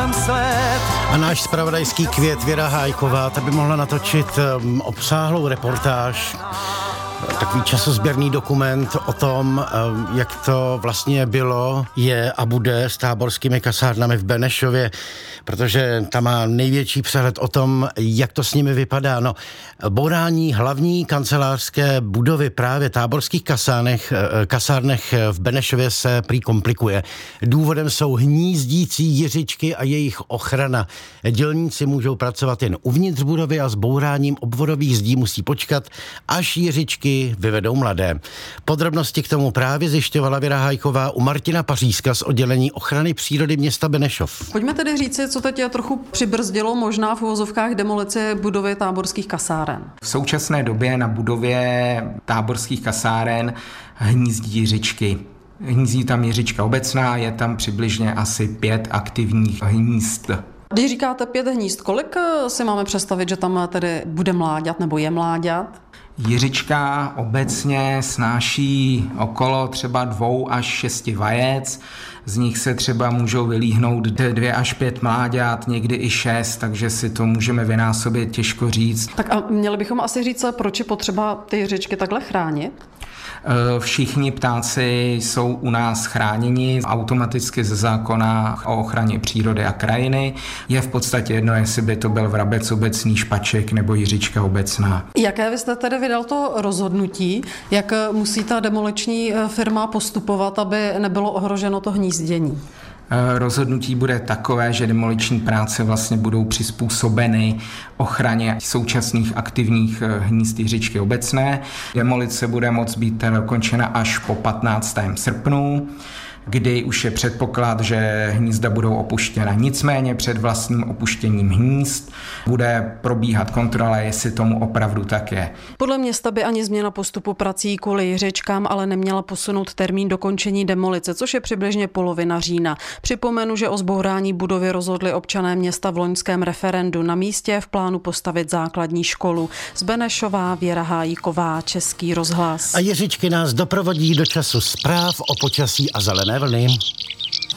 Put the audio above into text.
mám sled. A náš zpravodajský květ Věra Hájková, ta by mohla natočit obsáhlou reportáž, takový časozběrný dokument o tom, jak to vlastně bylo, je a bude s táborskými kasárnami v Benešově, protože tam má největší přehled o tom, jak to s nimi vypadá. No, bourání hlavní kancelářské budovy právě táborských kasárnech v Benešově se prý komplikuje. Důvodem jsou hnízdící jiřičky a jejich ochrana. Dělníci můžou pracovat jen uvnitř budovy a s bouráním obvodových zdí musí počkat, až jiřičky vyvedou mladé. Podrobnosti k tomu právě zjišťovala Věra Hájková u Martina Pařízka z oddělení ochrany přírody města Benešov. Pojďme tedy říci, co teď trochu přibrzdilo možná v uvozovkách demolici budovy táborských kasáren. V současné době na budově táborských kasáren hnízdí jiřičky. Hnízdí tam jiřička obecná, je tam přibližně asi 5 aktivních hnízd. Když říkáte 5 hnízd, kolik si máme představit, že tam tedy bude mláďat nebo je mláďat? Jiřička obecně snáší okolo třeba 2 až 6 vajec, z nich se třeba můžou vylíhnout 2 až 5 mláďat, někdy i 6, takže si to můžeme vynásobit, těžko říct. Tak a měli bychom asi říct, proč je potřeba ty jiřičky takhle chránit? Všichni ptáci jsou u nás chráněni automaticky ze zákona o ochraně přírody a krajiny. Je v podstatě jedno, jestli by to byl vrabec obecný, špaček nebo jiřička obecná. Jaké vy jste tedy vydal to rozhodnutí, jak musí ta demoliční firma postupovat, aby nebylo ohroženo to hnízdění? Rozhodnutí bude takové, že demoliční práce vlastně budou přizpůsobeny ochraně současných aktivních hnízd jiřičky obecné. Demolice bude moct být dokončena až po 15. srpnu, kdy už je předpoklad, že hnízda budou opuštěna. Nicméně před vlastním opuštěním hnízd bude probíhat kontrola, jestli tomu opravdu tak je. Podle města by ani změna postupu prací kvůli jiřičkám ale neměla posunout termín dokončení demolice, což je přibližně polovina října. Připomenu, že o zbourání budovy rozhodli občané města v loňském referendu. Na místě je v plánu postavit základní školu. Z Benešova Věra Hájková, Český rozhlas. A jiřičky nás doprovodí do času zpráv o počasí a zelené vlny.